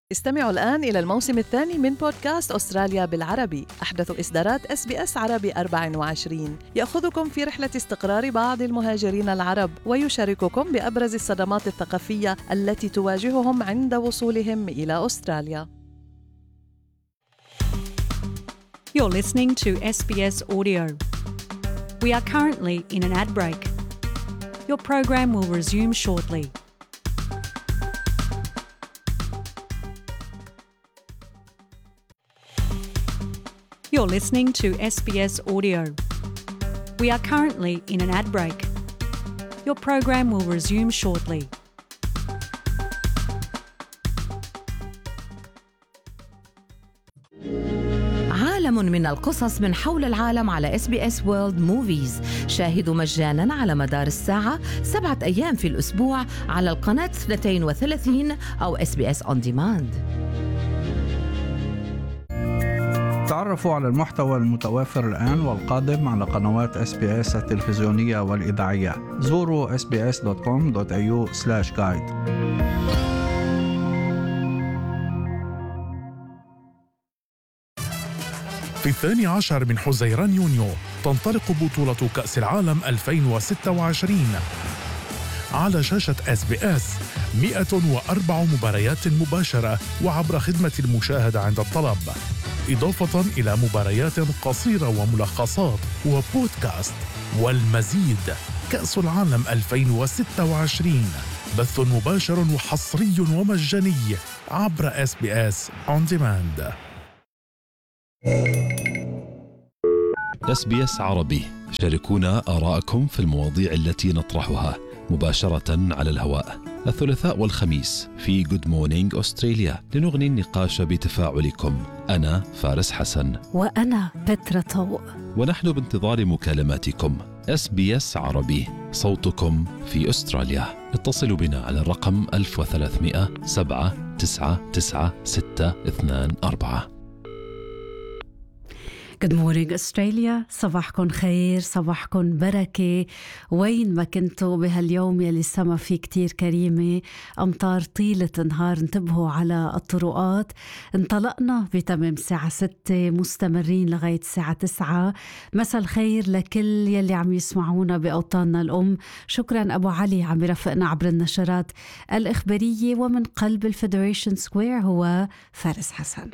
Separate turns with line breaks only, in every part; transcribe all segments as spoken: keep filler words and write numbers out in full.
استمعوا الآن إلى الموسم الثاني من بودكاست أستراليا بالعربي، أحدث إصدارات إس بي إس عربي أربعة وعشرين، يأخذكم في رحلة استقرار بعض المهاجرين العرب ويشارككم بأبرز الصدمات الثقافية التي تواجههم عند وصولهم إلى أستراليا.
You're listening to S B S Audio. We are currently in an ad break. Your program will resume shortly. You're listening to S B S Audio. We are currently in an ad break. Your program will resume shortly.
عالم من القصص من حول العالم على إس بي إس World Movies. شاهدوا مجاناً على مدار الساعة سبعة أيام في الأسبوع على القناة اثنتين وثلاثين أو إس بي إس On Demand.
تعرفوا على المحتوى المتوافر الآن والقادم على قنوات إس بي إس التلفزيونية والإذاعية. زوروا إس بي إس دوت كوم دوت إيه يو سلاش جايد.
في الثاني عشر من حزيران يونيو تنطلق بطولة كأس العالم ألفين وستة وعشرين على شاشة إس بي إس. مئة وأربع مباريات مباشرة وعبر خدمة المشاهدة عند الطلب، إضافة إلى مباريات قصيرة وملخصات وبودكاست والمزيد. كأس العالم ألفين وستة وعشرين بث مباشر وحصري ومجاني عبر إس بي إس On Demand.
إس بي إس عربي، شاركونا آراءكم في المواضيع التي نطرحها مباشرة على الهواء الثلاثاء والخميس في Good Morning أستراليا لنغني النقاش بتفاعلكم. أنا فارس حسن
وأنا بترا طوق،
ونحن بانتظار مكالماتكم. إس بي إس عربي، صوتكم في أستراليا. اتصلوا بنا على الرقم ألف وثلاثمئة سبعة تسعة تسعة ستة اثنان أربعة.
Good morning أستراليا، صباحكم خير، صباحكم بركة. وين ما كنتوا بهاليوم يلي السما فيه كتير كريمة، أمطار طيلة نهار، انتبهوا على الطرقات. انطلقنا بتمام الساعة ستة، مستمرين لغاية الساعة تسعة. مساء الخير لكل يلي عم يسمعونا بأوطاننا الأم. شكرا أبو علي عم يرافقنا عبر النشرات الإخبارية، ومن قلب الفيدريشن سكوير هو فارس حسن.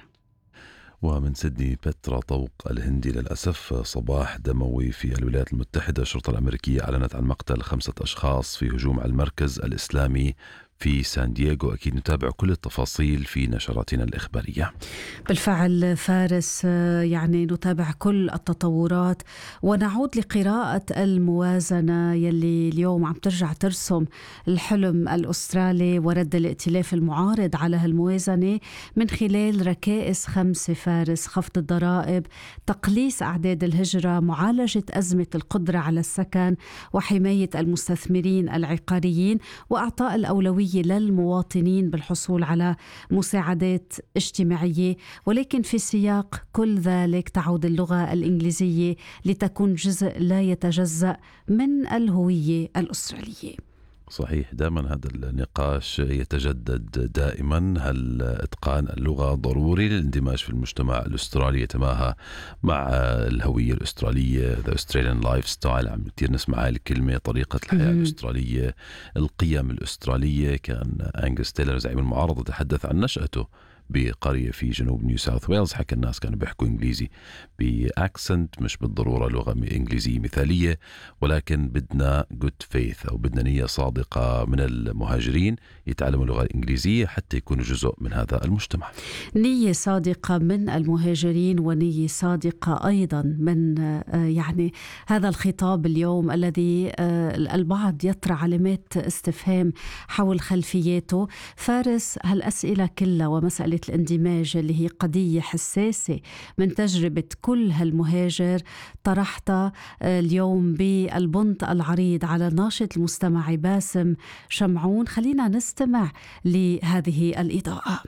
ومن سيدني بترا طوق الهندي. للأسف صباح دموي في الولايات المتحدة. الشرطة الأمريكية أعلنت عن مقتل خمسة أشخاص في هجوم على المركز الإسلامي في سان دييغو. أكيد نتابع كل التفاصيل في نشراتنا الإخبارية.
بالفعل فارس، يعني نتابع كل التطورات ونعود لقراءة الموازنة يلي اليوم عم ترجع ترسم الحلم الأسترالي ورد الائتلاف المعارض على هالموازنة من خلال ركائز خمسة فارس: خفض الضرائب، تقليص أعداد الهجرة، معالجة أزمة القدرة على السكن، وحماية المستثمرين العقاريين، وأعطاء الأولوية للمواطنين بالحصول على مساعدات اجتماعية. ولكن في سياق كل ذلك تعود اللغة الإنجليزية لتكون جزء لا يتجزأ من الهوية الأسترالية.
صحيح، دائما هذا النقاش يتجدد دائما. هل إتقان اللغة ضروري للاندماج في المجتمع الأسترالي، يتماهى مع الهوية الأسترالية؟ The Australian Lifestyle، عم كتير نسمع هاي الكلمة، طريقة الحياة الأسترالية، القيم الأسترالية. كان أنجس تايلر زعيم المعارضة تحدث عن نشأته بقرية في جنوب نيو ساوث ويلز. حكى الناس كانوا بيحكوا إنجليزي بأكسنت، مش بالضرورة لغة إنجليزية مثالية، ولكن بدنا good faith أو بدنا نية صادقة من المهاجرين يتعلموا اللغة الإنجليزية حتى يكونوا جزء من هذا المجتمع.
نية صادقة من المهاجرين ونية صادقة أيضا من يعني هذا الخطاب اليوم الذي البعض يطرح علامات استفهام حول خلفياته. فارس، هالأسئلة كلها ومسألة الاندماج اللي هي قضية حساسة من تجربة كل هالمهاجر طرحتها اليوم بالبنط العريض على ناشط المستمع باسم شمعون. خلينا نستمع لهذه الإضاءة.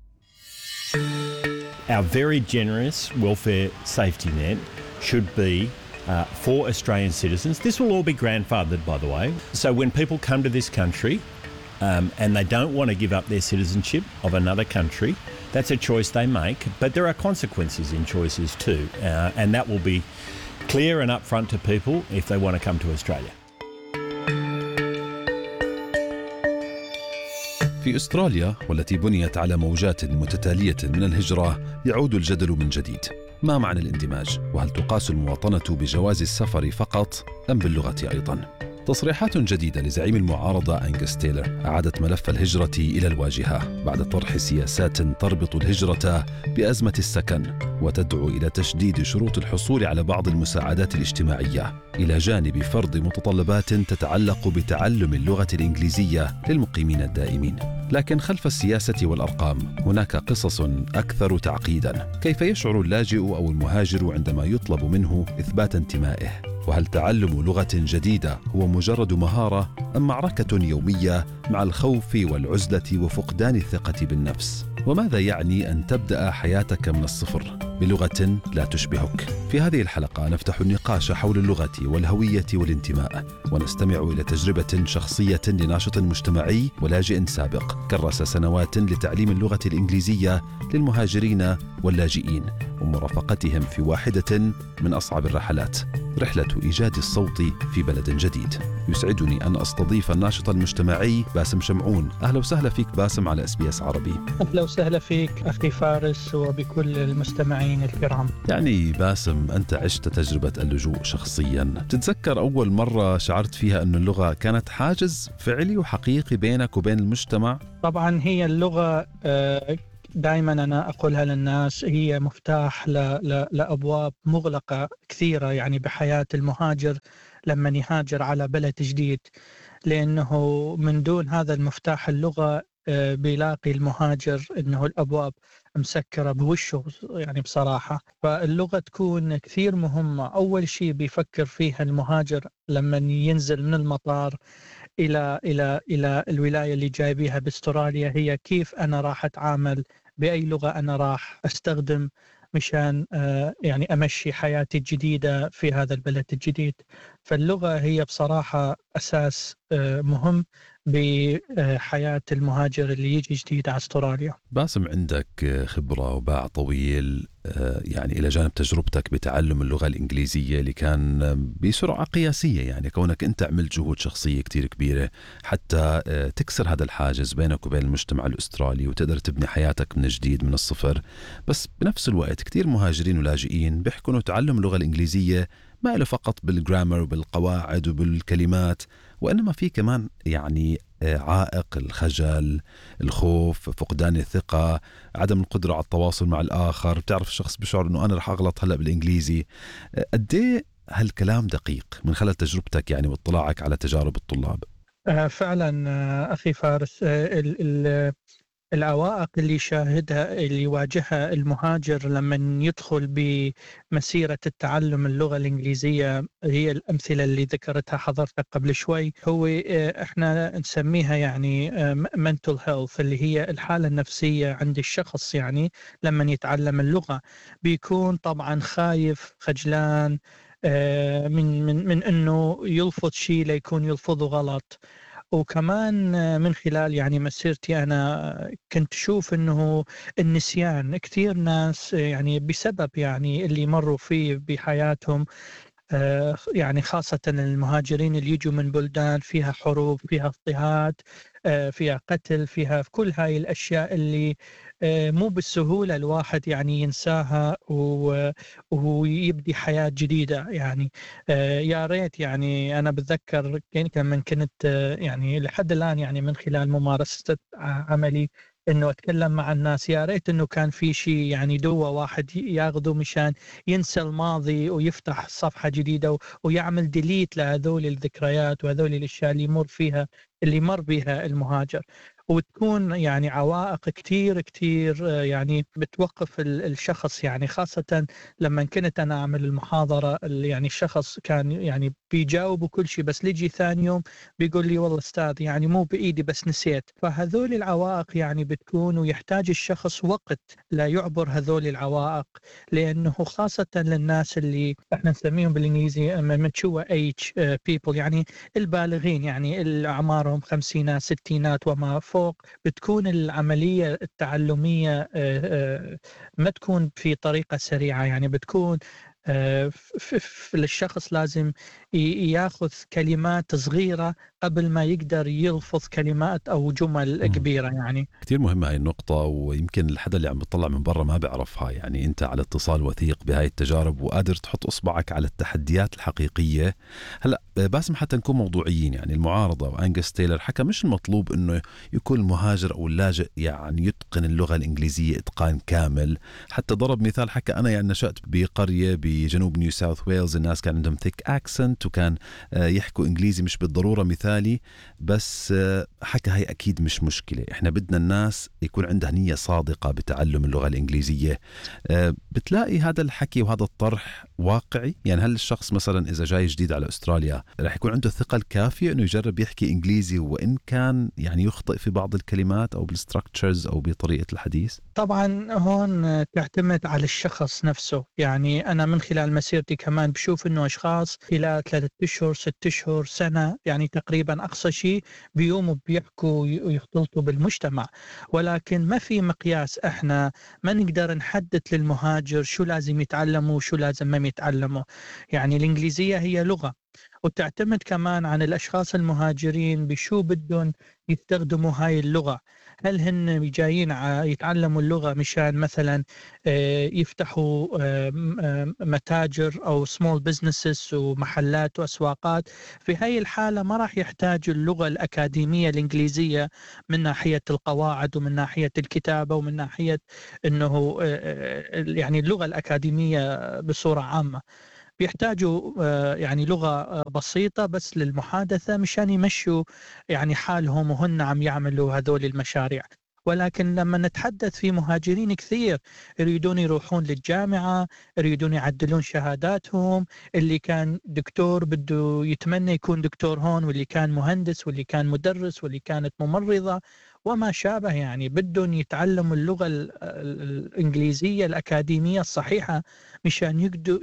Our very generous welfare safety net should be uh, for Australian citizens. This will all be grandfathered, by the way. So when people come to this country, um, and they don't want to give up their citizenship of another country, that's a choice they make. But there are consequences in choices too, uh, and that will be clear and upfront to people if they want to come to Australia.
في أستراليا والتي بنيت على موجات متتالية من الهجرة يعود الجدل من جديد. ما معنى الاندماج؟ وهل تقاس المواطنة بجواز السفر فقط أم باللغة أيضاً؟ تصريحات جديدة لزعيم المعارضة أنغس تايلر أعادت ملف الهجرة إلى الواجهة بعد طرح سياسات تربط الهجرة بأزمة السكن وتدعو إلى تشديد شروط الحصول على بعض المساعدات الاجتماعية إلى جانب فرض متطلبات تتعلق بتعلم اللغة الإنجليزية للمقيمين الدائمين. لكن خلف السياسة والأرقام هناك قصص أكثر تعقيداً. كيف يشعر اللاجئ أو المهاجر عندما يطلب منه إثبات انتمائه؟ وهل تعلم لغة جديدة هو مجرد مهارة أم معركة يومية مع الخوف والعزلة وفقدان الثقة بالنفس؟ وماذا يعني أن تبدأ حياتك من الصفر بلغة لا تشبهك؟ في هذه الحلقة نفتح النقاش حول اللغة والهوية والانتماء، ونستمع إلى تجربة شخصية لناشط مجتمعي ولاجئ سابق كرس سنوات لتعليم اللغة الإنجليزية للمهاجرين واللاجئين ومرافقتهم في واحدة من أصعب الرحلات، رحلة إيجاد الصوت في بلد جديد. يسعدني أن أستضيف الناشط المجتمعي باسم شمعون. أهلا وسهلا فيك باسم على إس بي إس عربي.
أهلا وسهلا فيك أخي فارس وبكل المستمعين الكرام.
يعني باسم، أنت عشت تجربة اللجوء شخصيا، تتذكر أول مرة شعرت فيها أن اللغة كانت حاجز فعلي وحقيقي بينك وبين المجتمع؟
طبعا هي اللغة دائما أنا أقولها للناس هي مفتاح ل... ل... لأبواب مغلقة كثيرة يعني بحياة المهاجر لما يهاجر على بلد جديد، لأنه من دون هذا المفتاح اللغة بيلاقي المهاجر أنه الأبواب مسكرة بوشه يعني بصراحة. فاللغة تكون كثير مهمة. أول شيء بيفكر فيها المهاجر لما ينزل من المطار إلى إلى إلى الولاية اللي جاي بيها باستراليا هي كيف أنا راح أتعامل، بأي لغة أنا راح أستخدم مشان يعني أمشي حياتي الجديدة في هذا البلد الجديد. فاللغة هي بصراحة أساس مهم بحياة المهاجر اللي يجي جديد على استراليا.
باسم، عندك خبرة وباع طويل يعني إلى جانب تجربتك بتعلم اللغة الإنجليزية اللي كان بسرعة قياسية، يعني كونك أنت عملت جهود شخصية كتير كبيرة حتى تكسر هذا الحاجز بينك وبين المجتمع الأسترالي وتقدر تبني حياتك من جديد من الصفر. بس بنفس الوقت كتير مهاجرين ولاجئين بيحكوا إنه تعلم اللغة الإنجليزية ما له فقط بالجرامر وبالقواعد وبالكلمات، وإنما في كمان يعني عائق الخجل، الخوف، فقدان الثقة، عدم القدرة على التواصل مع الآخر. بتعرف الشخص بشعر إنه أنا رح أغلط هلأ بالإنجليزي. قد إيه هالكلام دقيق من خلال تجربتك يعني واطلاعك على تجارب الطلاب؟
فعلا أخي فارس، ال ال العوائق اللي يشاهدها اللي يواجهها المهاجر لما يدخل بمسيرة التعلم اللغة الإنجليزية هي الأمثلة اللي ذكرتها حضرتك قبل شوي. هو إحنا نسميها يعني mental health اللي هي الحالة النفسية عند الشخص. يعني لما يتعلم اللغة بيكون طبعا خايف خجلان من من من إنه يلفظ شيء ليكون يلفظه غلط. وكمان من خلال يعني مسيرتي أنا كنت أشوف أنه النسيان كثير ناس يعني بسبب يعني اللي مروا فيه بحياتهم، يعني خاصة المهاجرين اللي يجوا من بلدان فيها حروب، فيها اضطهاد، فيها قتل، فيها كل هاي الأشياء اللي مو بالسهولة الواحد يعني ينساها ويبدي حياة جديدة. يعني يا ريت يعني أنا بتذكر لما كنت يعني لحد الآن يعني من خلال ممارسة عملي إنه أتكلم مع الناس، يا ريت إنه كان في شيء يعني دوا واحد ياخذه مشان ينسى الماضي ويفتح صفحة جديدة ويعمل ديليت لهذول الذكريات وهذول الأشياء اللي يمر فيها اللي مر بها المهاجر. وتكون يعني عوائق كتير كتير يعني بتوقف الشخص، يعني خاصة لما كنت أنا أعمل المحاضرة يعني الشخص كان يعني بيجاوب وكل شيء، بس ليجي ثاني يوم بيقول لي والله أستاذ يعني مو بإيدي بس نسيت. فهذول العوائق يعني بتكون، ويحتاج الشخص وقت لا يعبر هذول العوائق، لأنه خاصة للناس اللي احنا نسميهم بالإنجليزي mature age people، يعني البالغين، يعني الأعمارهم خمسينات ستينات وما فوق، بتكون العملية التعلمية ما تكون في طريقة سريعة، يعني بتكون الشخص لازم ياخذ كلمات صغيرة قبل ما يقدر يلفظ كلمات أو جمل كبيرة. يعني
كتير مهمة هاي النقطة، ويمكن الحدا اللي عم بتطلع من برا ما بيعرفها. يعني أنت على اتصال وثيق بهاي التجارب وقادر تحط إصبعك على التحديات الحقيقية. هلأ باسم حتى نكون موضوعيين، يعني المعارضة وأنجس تايلر حكى مش المطلوب أنه يكون المهاجر أو اللاجئ يعني يتقن اللغة الإنجليزية إتقان كامل. حتى ضرب مثال، حكى أنا يعني نشأت بقرية بجنوب نيو ساوث ويلز، الناس كان عندهم ثيك أكسنت وكان يحكوا إنجليزي مش بالضرورة مثالي، بس حكى هاي أكيد مش مشكلة. إحنا بدنا الناس يكون عندها نية صادقة بتعلم اللغة الإنجليزية. بتلاقي هذا الحكي وهذا الطرح واقعي؟ يعني هل الشخص مثلا إذا جاي جديد على أستراليا رح يكون عنده الثقة الكافية إنه يجرب يحكي إنجليزي وإن كان يعني يخطئ في بعض الكلمات أو بالستراكتشرز أو بطريقة الحديث؟
طبعا هون تعتمد على الشخص نفسه. يعني أنا من خلال مسيرتي كمان بشوف إنه أشخاص خلال ثلاثة أشهر ست أشهر سنة يعني تقريبا أقصى شيء بيقوموا بيحكوا ويختلطوا بالمجتمع، ولكن ما في مقياس. إحنا ما نقدر نحدد للمهاجر شو لازم يتعلموا وشو لازم ما يتعلموا. يعني الإنجليزية هي لغة، وتعتمد كمان عن الأشخاص المهاجرين بشو بدهم يستخدموا هاي اللغة. هل هن جايين يتعلموا اللغة مشان مثلا يفتحوا متاجر أو small businesses ومحلات وأسواقات؟ في هاي الحالة ما راح يحتاجوا اللغة الأكاديمية الإنجليزية من ناحية القواعد ومن ناحية الكتابة ومن ناحية أنه يعني اللغة الأكاديمية بصورة عامة. بيحتاجوا يعني لغة بسيطة بس للمحادثة مشان يمشوا يعني حالهم وهن عم يعملوا هذول المشاريع. ولكن لما نتحدث في مهاجرين كثير يريدون يروحون للجامعة، يريدون يعدلون شهاداتهم، اللي كان دكتور بده يتمنى يكون دكتور هون، واللي كان مهندس، واللي كان مدرس، واللي كانت ممرضة وما شابه، يعني بدهم يتعلموا اللغة الإنجليزية الأكاديمية الصحيحة مشان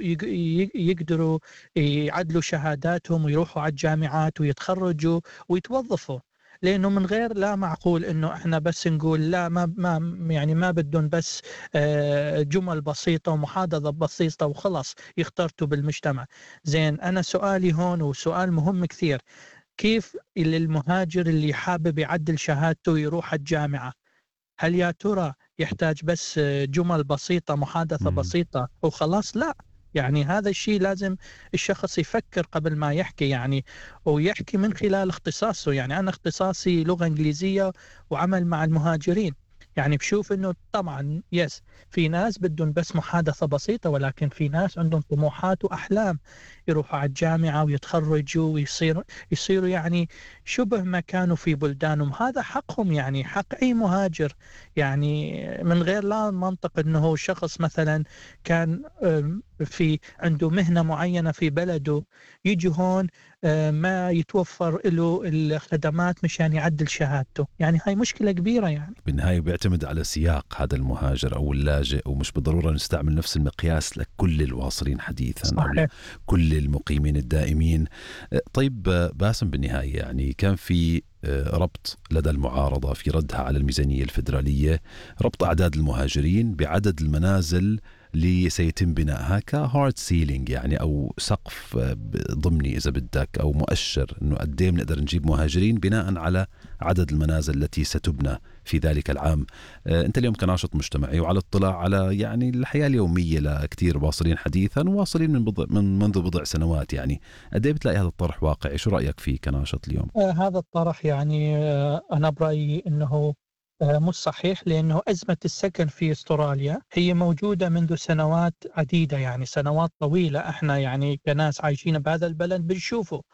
يقدروا يعدلوا شهاداتهم ويروحوا على الجامعات ويتخرجوا ويتوظفوا. لأنه من غير لا معقول إنه إحنا بس نقول لا ما ما يعني ما بدهم بس جمل بسيطة ومحادثة بسيطة وخلص يخترتوا بالمجتمع. زين، أنا سؤالي هون وسؤال مهم كثير، كيف المهاجر اللي حابب يعدل شهادته ويروح الجامعة، هل يا ترى يحتاج بس جمل بسيطة محادثة م. بسيطة وخلاص؟ لا، يعني هذا الشيء لازم الشخص يفكر قبل ما يحكي، يعني ويحكي من خلال اختصاصه. يعني أنا اختصاصي لغة إنجليزية وعمل مع المهاجرين، يعني بشوف إنه طبعا يس في ناس بدهم بس محادثة بسيطة، ولكن في ناس عندهم طموحات وأحلام يروحوا على الجامعة ويتخرجوا ويصيروا يصيروا يعني شبه ما كانوا في بلدانهم. هذا حقهم، يعني حق أي مهاجر. يعني من غير لا منطق إنه شخص مثلا كان في عنده مهنة معينة في بلده يجي هون ما يتوفر له الخدمات مشان يعدل شهادته، يعني هاي مشكلة كبيرة. يعني
بالنهاية بيعتمد على سياق هذا المهاجر أو اللاجئ، ومش بالضرورة نستعمل نفس المقياس لكل الواصلين حديثا صحيح. أو كل المقيمين الدائمين. طيب باسم، بالنهاية يعني كان في ربط لدى المعارضة في ردها على الميزانية الفيدرالية، ربط أعداد المهاجرين بعدد المنازل اللي سيتم بنائها كهارد سيلينج، يعني أو سقف ضمني إذا بدك، أو مؤشر أنه قد ايه بنقدر نجيب مهاجرين بناء على عدد المنازل التي ستبنى في ذلك العام. أنت اليوم كناشط مجتمعي وعلى اطلاع على يعني الحياة اليومية لكتير واصلين حديثا وواصلين من, بضع من منذ بضع سنوات، يعني قد ايه بتلاقي هذا الطرح واقعي؟ شو رأيك فيه كناشط اليوم؟
آه هذا الطرح يعني آه أنا برأيي أنه مش صحيح، لأنه أزمة السكن في أستراليا هي موجودة منذ سنوات عديدة، يعني سنوات طويلة. احنا يعني كناس عايشين بهذا البلد بنشوفه،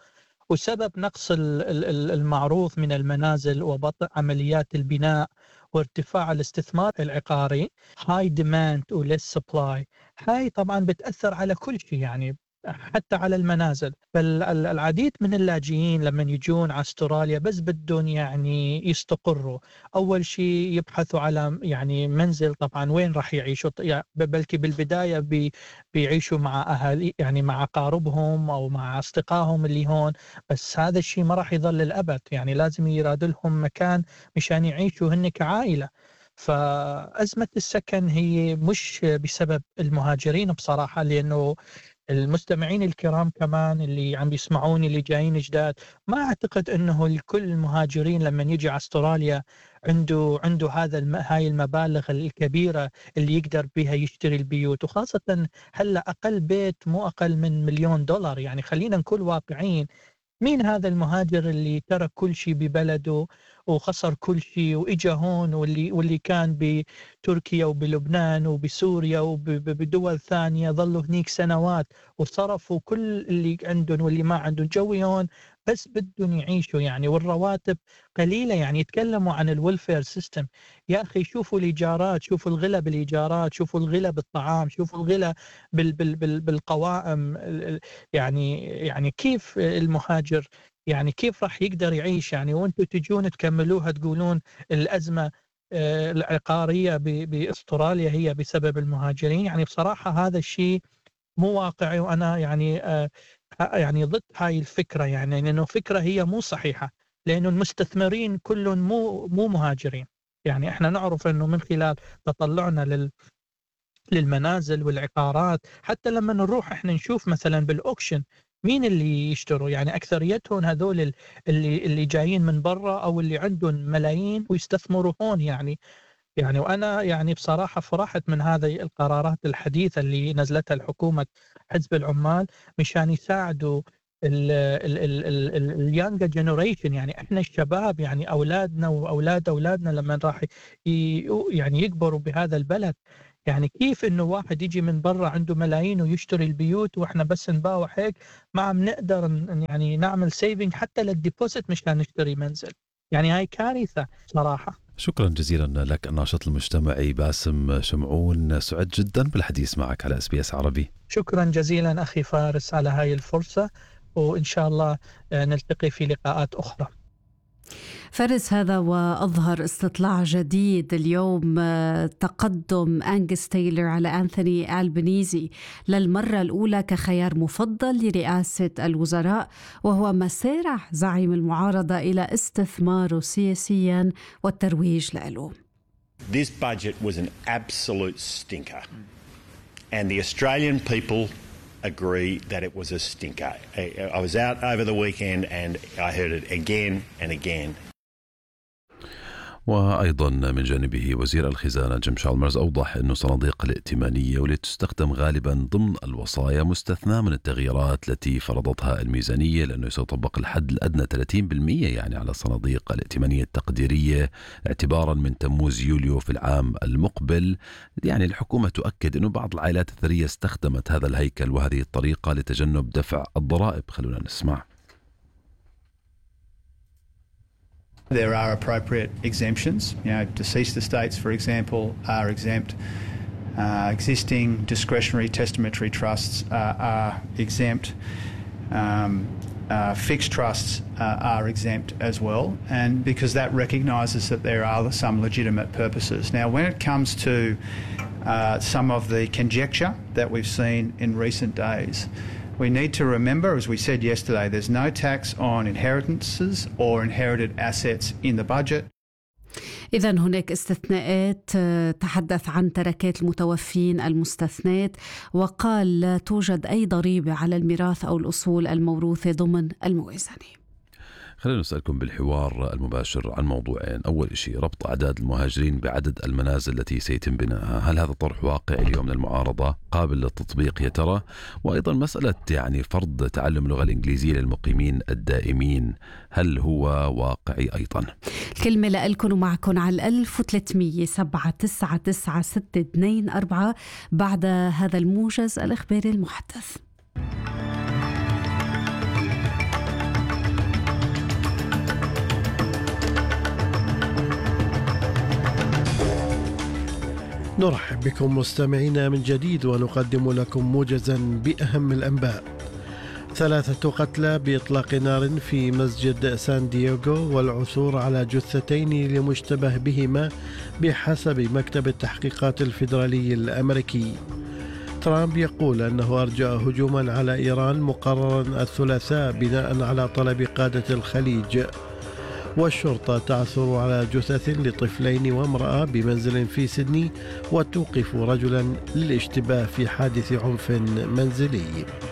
وسبب نقص المعروض من المنازل وبطء عمليات البناء وارتفاع الاستثمار العقاري high demand و less supply، هاي طبعا بتأثر على كل شيء يعني حتى على المنازل. فالعديد من اللاجئين لما يجون على استراليا بس بدهم يعني يستقروا، أول شيء يبحثوا على يعني منزل طبعا وين راح يعيشوا، يعني بلكي بالبداية بي بيعيشوا مع أهالي يعني مع أقاربهم أو مع أصدقائهم اللي هون، بس هذا الشيء ما راح يظل للأبد، يعني لازم يراد لهم مكان مشان يعيشوا هن كعائلة. فأزمة السكن هي مش بسبب المهاجرين بصراحة، لأنه المستمعين الكرام كمان اللي عم بيسمعوني اللي جايين جداد، ما أعتقد أنه الكل المهاجرين لما يجي على استراليا عنده عنده هذا الم... هاي المبالغ الكبيرة اللي يقدر بها يشتري البيوت، وخاصة هلا أقل بيت مو أقل من مليون دولار. يعني خلينا نكون واقعيين، مين هذا المهاجر اللي ترك كل شيء ببلده وخسر كل شيء وإجا هون، واللي واللي كان بتركيا وبلبنان وبسوريا وبدول ثانية ظلوا هنيك سنوات وصرفوا كل اللي عندهم واللي ما عندهم، جوي هون بس بدهم يعيشوا يعني، والرواتب قليلة. يعني يتكلموا عن الويلفير سيستم، يا أخي شوفوا الإيجارات، شوفوا الغلا بالإيجارات، شوفوا الغلا بالطعام، شوفوا الغلا بال بال بال بالقوائم. يعني يعني كيف المهاجر يعني كيف راح يقدر يعيش يعني، وانتم تجون تكملوها تقولون الأزمة العقارية بأستراليا هي بسبب المهاجرين؟ يعني بصراحة هذا الشيء مو واقعي، وأنا يعني يعني ضد هاي الفكرة، يعني لأنه فكرة هي مو صحيحة، لأنه المستثمرين كلهم مو مو مهاجرين. يعني احنا نعرف أنه من خلال تطلعنا لل للمنازل والعقارات، حتى لما نروح احنا نشوف مثلا بالأوكشن مين اللي يشتروا، يعني أكثريتهم هذول اللي اللي جايين من برا أو اللي عندهم ملايين ويستثمروا هون. يعني يعني وأنا يعني بصراحة فرحت من هذه القرارات الحديثة اللي نزلتها الحكومة حزب العمال مشان يساعدوا اليانجا جنريشن، يعني احنا الشباب، يعني أولادنا وأولاد أولادنا لما راح يعني يكبروا بهذا البلد. يعني كيف إنه واحد يجي من برا عنده ملايين ويشتري البيوت وإحنا بس نباوع هيك، ما عم نقدر يعني نعمل سيفينج حتى للديبوزيت مشان نشتري منزل. يعني هاي كارثة صراحة.
شكرا جزيلا لك الناشط المجتمعي باسم شمعون، سعد جدا بالحديث معك على اس بي اس عربي.
شكرا جزيلا أخي فارس على هاي الفرصة، وإن شاء الله نلتقي في لقاءات أخرى.
فارس، هذا وأظهر استطلاع جديد اليوم تقدم أنجس تايلر على أنثوني ألبنيزي للمرة الأولى كخيار مفضل لرئاسة الوزراء، وهو ما سارع زعيم المعارضة إلى استثماره سياسيا والترويج له.
This budget was an absolute stinker and the Australian people agree that it was a stinker. I was out over the weekend and I heard it again and again.
وأيضا من جانبه وزير الخزانة جيم شالمرز أوضح أن صناديق الائتمانية والتي تستخدم غالبا ضمن الوصايا مستثناة من التغييرات التي فرضتها الميزانية، لأنه سيطبق الحد الأدنى ثلاثين بالمئة يعني على الصناديق الائتمانية التقديرية اعتبارا من تموز يوليو في العام المقبل. يعني الحكومة تؤكد أن بعض العائلات الثرية استخدمت هذا الهيكل وهذه الطريقة لتجنب دفع الضرائب. خلونا نسمع.
There are appropriate exemptions. You know, deceased estates, for example, are exempt. Uh, existing discretionary testamentary trusts uh, are exempt. Um, uh, fixed trusts uh, are exempt as well, and because that recognises that there are some legitimate purposes. Now, when it comes to uh, some of the conjecture that we've seen in recent days, we need to remember, as we said yesterday, there's no tax on inheritances or inherited assets in the budget.
إذن هناك استثناءات، تحدث عن تركات المتوفين المستثنات، وقال لا توجد أي ضريبة على الميراث أو الأصول الموروثة ضمن الموازنة.
خلينا نسألكم بالحوار المباشر عن موضوعين. أول شيء ربط أعداد المهاجرين بعدد المنازل التي سيتم بناءها، هل هذا طرح واقعي اليوم من المعارضة قابل للتطبيق يا ترى؟ وأيضا مسألة يعني فرض تعلم اللغة الإنجليزية للمقيمين الدائمين، هل هو واقعي أيضا؟
الكلمة لألكم ومعكم على الألف وثلاثمية سبعة تسعة تسعة ستة اثنين أربعة بعد هذا الموجز الإخباري المحدث.
نرحب بكم مستمعينا من جديد ونقدم لكم موجزا بأهم الأنباء. ثلاثة قتلى بإطلاق نار في مسجد سان دييغو والعثور على جثتين لمشتبه بهما بحسب مكتب التحقيقات الفيدرالي الأمريكي. ترامب يقول أنه أرجى هجوما على إيران مقررا الثلاثاء بناء على طلب قادة الخليج. والشرطة تعثر على جثث لطفلين وامرأة بمنزل في سيدني وتوقف رجلا للاشتباه في حادث عنف منزلي.